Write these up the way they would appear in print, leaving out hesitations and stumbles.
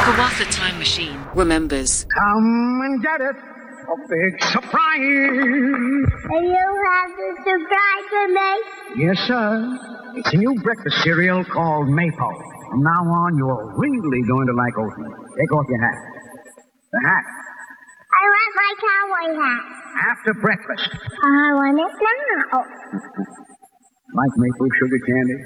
For what the time machine remembers. Come and get it. A big surprise. And you have the surprise for me? Yes, sir. It's a new breakfast cereal called Maple. From now on, you're really going to like oatmeal. Take off your hat. The hat. I want my cowboy hat. After breakfast. I want it now. Like maple sugar candy?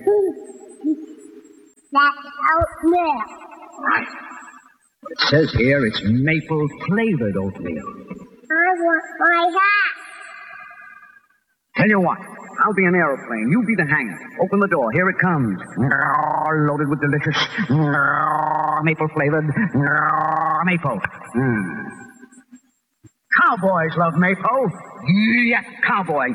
That's oatmeal. Right. But it says here it's maple-flavored oatmeal. I want my hat. Tell you what, I'll be an aeroplane. You be the hangar. Open the door. Here it comes. Loaded with delicious maple-flavored maple. Cowboys love maple. Yeah, cowboy.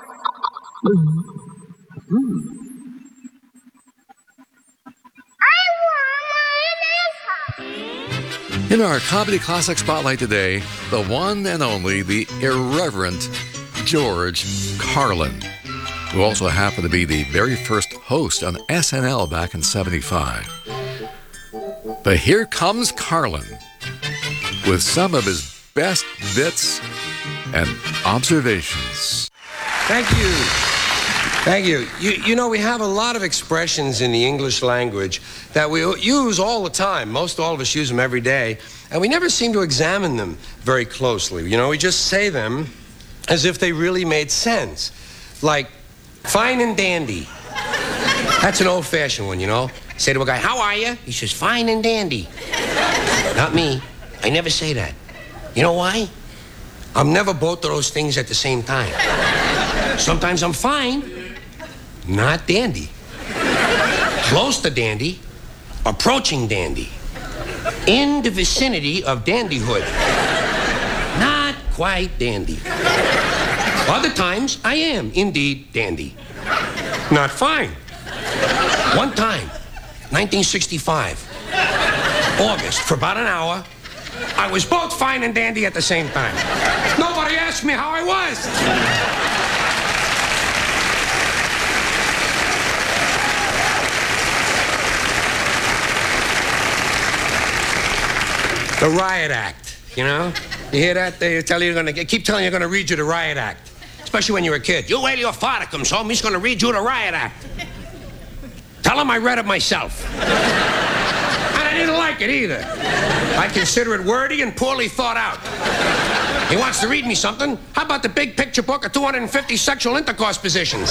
In our Comedy Classic Spotlight today, the one and only, the irreverent George Carlin, who also happened to be the very first host on SNL back in '75. But here comes Carlin with some of his best bits and observations. Thank you. Thank you. You know, we have a lot of expressions in the English language that we use all the time. Most all of us use them every day, and we never seem to examine them very closely. You know, we just say them as if they really made sense. Like, fine and dandy. That's an old-fashioned one, you know. Say to a guy, how are you? He says, fine and dandy. Not me. I never say that. You know why? I'm never both of those things at the same time. Sometimes I'm fine, not dandy. Close to dandy, approaching dandy. In the vicinity of dandyhood. Not quite dandy. Other times, I am indeed dandy. Not fine. One time, 1965, August, for about an hour, I was both fine and dandy at the same time. Nobody asked me how I was. The Riot Act, you know? You hear that? They tell you keep telling you they're gonna read you the Riot Act. Especially when you're a kid. You wait till your father comes home, he's gonna read you the Riot Act. Tell him I read it myself. And I didn't like it either. I consider it wordy and poorly thought out. He wants to read me something. How about the big picture book of 250 sexual intercourse positions?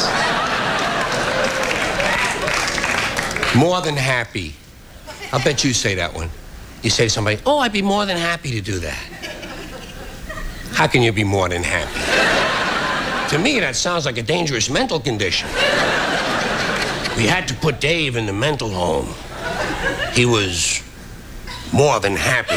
More than happy. I'll bet you say that one. You say to somebody, oh, I'd be more than happy to do that. How can you be more than happy? To me, that sounds like a dangerous mental condition. We had to put Dave in the mental home. He was more than happy.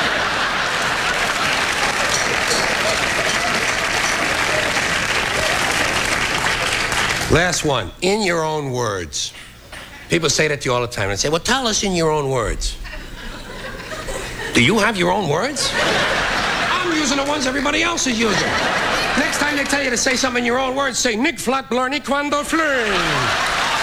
Last one, in your own words. People say that to you all the time. They say, well, tell us in your own words. Do you have your own words? I'm using the ones everybody else is using. Next time they tell you to say something in your own words, say, Nick Flat Blarney Quando Flurry.